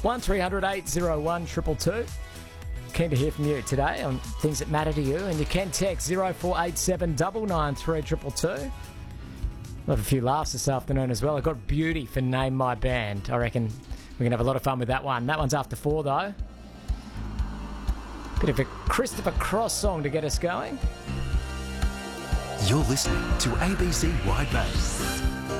1300 801 222. Keen to hear from you today on things that matter to you, and you can text 0487 993 222. We'll have a few laughs this afternoon as well. I got Beauty for Name My Band. I reckon we're going to have a lot of fun with that one. That one's after 4 though. Bit of a Christopher Cross song to get us going. You're listening to ABC Wide Bay.